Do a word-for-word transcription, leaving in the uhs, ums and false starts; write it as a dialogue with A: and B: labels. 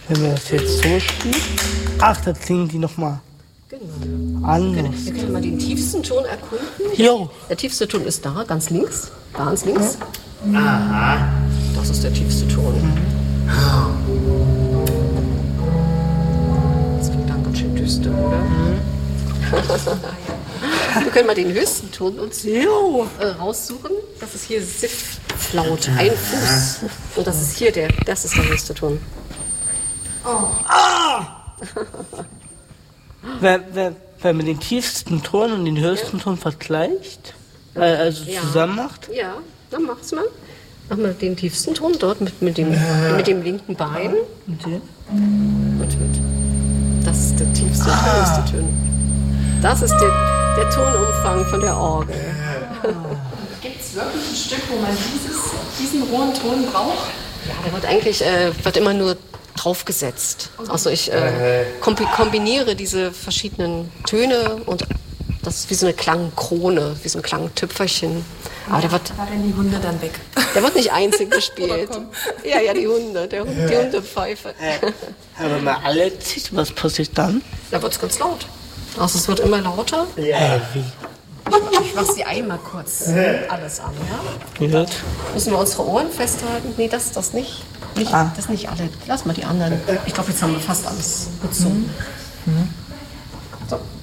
A: Wenn wir das jetzt so spielen. Ach, da klingen die nochmal
B: Genau.
A: anders.
B: Wir können mal den tiefsten Ton erkunden.
A: Jo.
B: Der tiefste Ton ist da, ganz links. Da ganz links. Aha. Das ist der tiefste Ton. Das klingt dann ganz schön düster, oder? Mhm. Wir können mal den höchsten Ton uns
A: Jo.
B: äh, raussuchen. Das ist hier Sifflaut, ein Fuß. Und das ist hier der, das ist der höchste Ton.
A: Oh. Ah! wenn, wenn, wenn man den tiefsten Ton und den höchsten ja. Ton vergleicht, äh, also
B: ja.
A: zusammen macht.
B: Ja, dann mach's mal. Mach mal den tiefsten Ton dort mit, mit, dem,
A: ja.
B: mit dem linken Bein.
A: Und den?
B: Und mit. Das ist der tiefste und ah. höchste Ton. Das ist der, der Tonumfang von der Orgel.
C: Ja. Gibt es wirklich ein Stück, wo man dieses, diesen hohen Ton braucht?
B: Ja, der wird eigentlich äh, wird immer nur draufgesetzt. Also ich äh, kombiniere diese verschiedenen Töne und das ist wie so eine Klangkrone, wie so ein Klangtüpferchen. Aber der wird,
C: war denn die Hunde dann weg?
B: Der wird nicht einzig gespielt. ja, ja, die Hunde, der, die Hundepfeife.
A: Aber wenn man alle zieht, was passiert dann?
B: Da wird es ganz laut. Also es wird immer lauter.
A: Ja, wie?
C: Ich, ich mach sie einmal kurz alles an, ja?
A: Wie wird?
B: Müssen wir unsere Ohren festhalten? Nee, das das nicht. nicht
A: ah.
B: Das nicht alle. Lass mal die anderen. Ich glaube, jetzt haben wir fast alles gezogen.
A: Mhm. Mhm.
B: So.